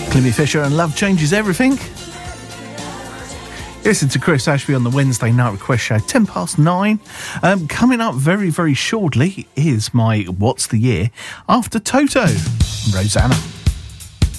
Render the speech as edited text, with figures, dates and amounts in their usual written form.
Climmy Fisher and Love Changes Everything. Listen to Chris Ashby on the Wednesday Night Request Show, 9:10. Coming up very, very shortly is my What's the Year after Toto, Rosanna.